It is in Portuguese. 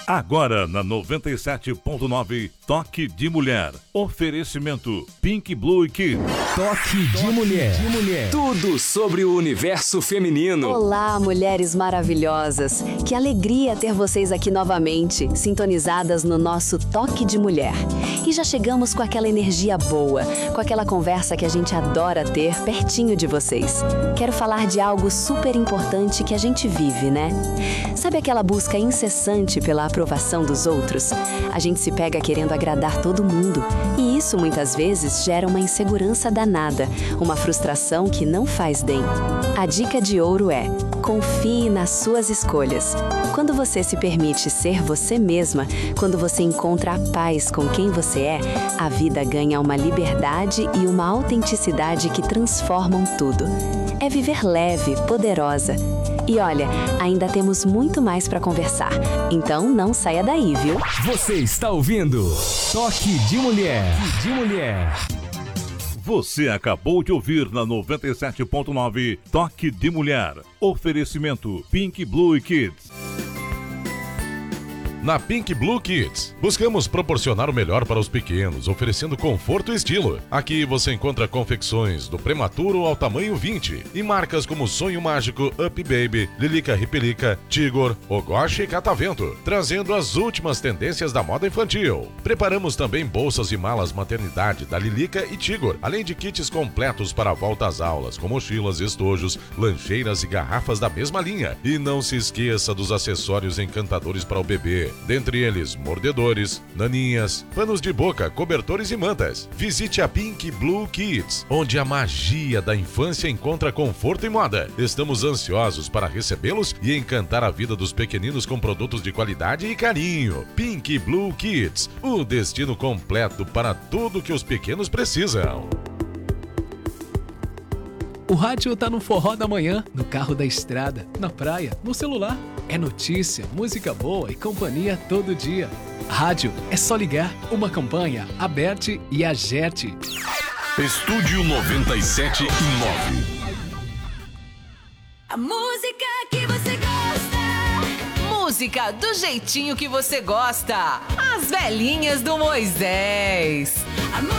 Agora na 97.9, Toque de Mulher. Oferecimento Pink Blue Kids. Toque de Mulher. Tudo sobre o universo feminino. Olá, mulheres maravilhosas. Que alegria ter vocês aqui novamente, sintonizadas no nosso Toque de Mulher. E já chegamos com aquela energia boa, com aquela conversa que a gente adora ter pertinho de vocês. Quero falar de algo super importante que a gente vive, né? Sabe aquela busca incessante pela aprovação dos outros? A gente se pega querendo agradar todo mundo. E isso muitas vezes gera uma insegurança danada, uma frustração que não faz bem. A dica de ouro é: confie nas suas escolhas. Quando você se permite ser você mesma, quando você encontra a paz com quem você é, a vida ganha uma liberdade e uma autenticidade que transformam tudo. É viver leve, poderosa. E olha, ainda temos muito mais para conversar. Então não saia daí, viu? Você está ouvindo Toque de Mulher. Você acabou de ouvir na 97.9, Toque de Mulher. Oferecimento Pink Blue Kids. Na Pink Blue Kids, buscamos proporcionar o melhor para os pequenos, oferecendo conforto e estilo. Aqui você encontra confecções do prematuro ao tamanho 20 e marcas como Sonho Mágico, Up Baby, Lilica Ripelica, Tigor, Ogoshi e Catavento, trazendo as últimas tendências da moda infantil. Preparamos também bolsas e malas maternidade da Lilica e Tigor, além de kits completos para a volta às aulas, com mochilas, estojos, lancheiras e garrafas da mesma linha. E não se esqueça dos acessórios encantadores para o bebê. Dentre eles, mordedores, naninhas, panos de boca, cobertores e mantas. Visite a Pink Blue Kids, onde a magia da infância encontra conforto e moda. Estamos ansiosos para recebê-los e encantar a vida dos pequeninos com produtos de qualidade e carinho. Pink Blue Kids, o destino completo para tudo que os pequenos precisam. O rádio tá no forró da manhã, no carro da estrada, na praia, no celular. É notícia, música boa e companhia todo dia. Rádio é só ligar. Uma campanha, Aberte e Agerte. Estúdio 97 e 9. A música que você gosta. Música do jeitinho que você gosta. As velhinhas do Moisés.